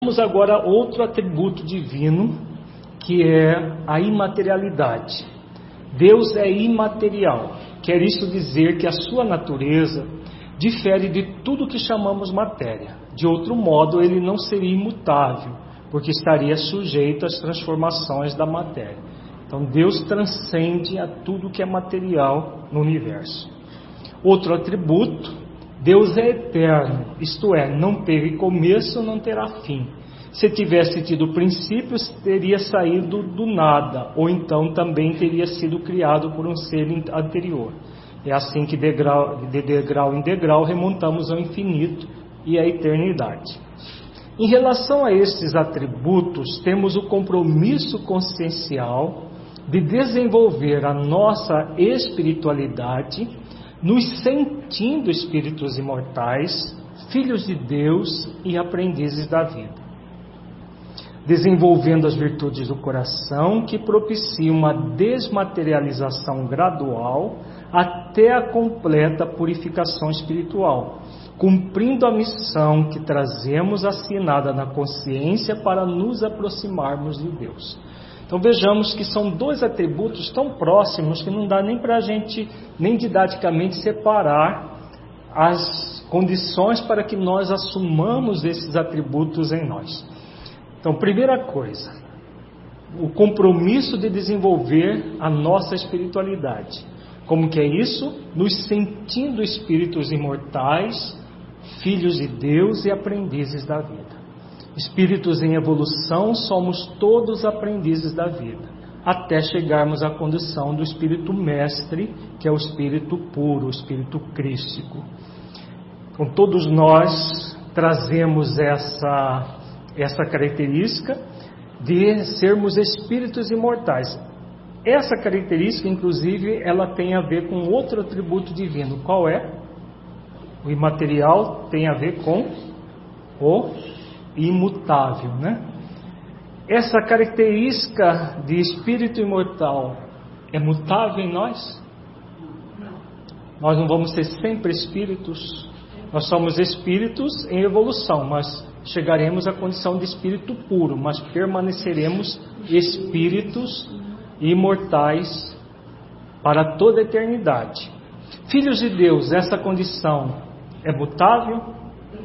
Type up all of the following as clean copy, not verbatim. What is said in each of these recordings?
Temos agora outro atributo divino, que é a imaterialidade. Deus é imaterial, quer isso dizer que a sua natureza difere de tudo que chamamos matéria. De outro modo, ele não seria imutável, porque estaria sujeito às transformações da matéria. Então, Deus transcende a tudo que é material no universo. Outro atributo: Deus é eterno, isto é, não teve começo, não terá fim. Se tivesse tido princípios, teria saído do nada, ou então também teria sido criado por um ser anterior. É assim que de degrau em degrau remontamos ao infinito e à eternidade. Em relação a estes atributos, temos o compromisso consciencial de desenvolver a nossa espiritualidade, nos sentindo espíritos imortais, filhos de Deus e aprendizes da vida, desenvolvendo as virtudes do coração que propiciam uma desmaterialização gradual até a completa purificação espiritual, cumprindo a missão que trazemos assinada na consciência para nos aproximarmos de Deus. Então vejamos que são dois atributos tão próximos que não dá nem para a gente, nem didaticamente, separar as condições para que nós assumamos esses atributos em nós. Então, primeira coisa, o compromisso de desenvolver a nossa espiritualidade. Como que é isso? Nos sentindo espíritos imortais, filhos de Deus e aprendizes da vida. Espíritos em evolução, somos todos aprendizes da vida, até chegarmos à condição do espírito mestre, que é o espírito puro, o espírito crístico. Então, todos nós trazemos essa característica de sermos espíritos imortais. Essa característica, inclusive, ela tem a ver com outro atributo divino. Qual é? O imaterial tem a ver com o imutável, né? Essa característica de espírito imortal é mutável em nós? Nós não vamos ser sempre espíritos. Nós somos espíritos em evolução, mas chegaremos à condição de espírito puro, mas permaneceremos espíritos imortais para toda a eternidade. Filhos de Deus, essa condição é mutável?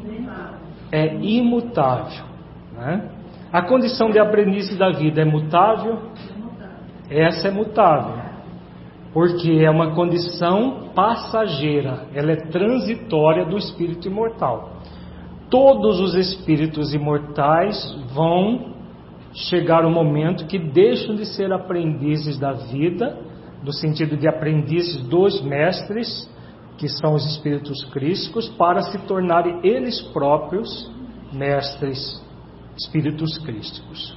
É imutável, né? A condição de aprendiz da vida é mutável? Essa é mutável, porque é uma condição passageira, ela é transitória do espírito imortal. Todos os espíritos imortais vão chegar ao momento que deixam de ser aprendizes da vida, no sentido de aprendizes dos mestres, que são os espíritos crísticos, para se tornarem eles próprios mestres, espíritos crísticos.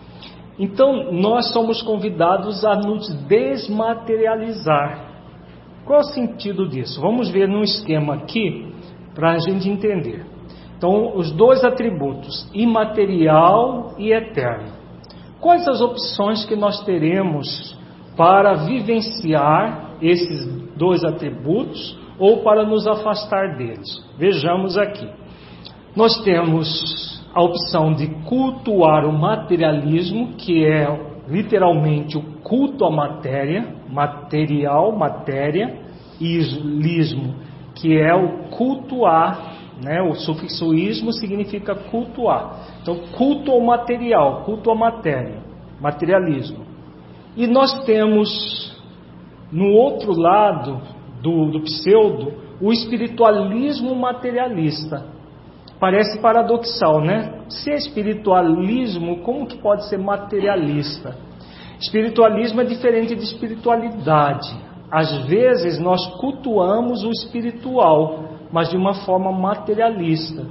Então, nós somos convidados a nos desmaterializar. Qual é o sentido disso? Vamos ver num esquema aqui, para a gente entender. Então, os dois atributos, imaterial e eterno. Quais as opções que nós teremos para vivenciar esses dois atributos ou para nos afastar deles? Vejamos aqui. Nós temos a opção de cultuar o materialismo, que é literalmente o culto à matéria, material, matéria, e lismo, que é o cultuar, né? O sufixo ismo significa cultuar. Então, culto ao material, culto à matéria, materialismo. E nós temos, no outro lado do pseudo, o espiritualismo materialista. Parece paradoxal, né? Se é espiritualismo, como que pode ser materialista? Espiritualismo é diferente de espiritualidade. Às vezes nós cultuamos o espiritual, mas de uma forma materialista,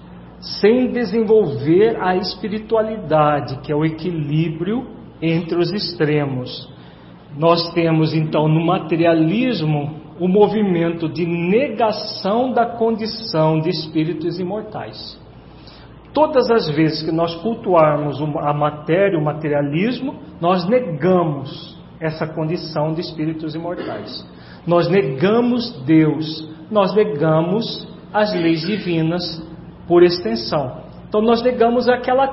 sem desenvolver a espiritualidade, que é o equilíbrio entre os extremos. Nós temos então no materialismo o movimento de negação da condição de espíritos imortais. Todas as vezes que nós cultuarmos a matéria, o materialismo, nós negamos essa condição de espíritos imortais. Nós negamos Deus, nós negamos as leis divinas por extensão. Então nós negamos aquela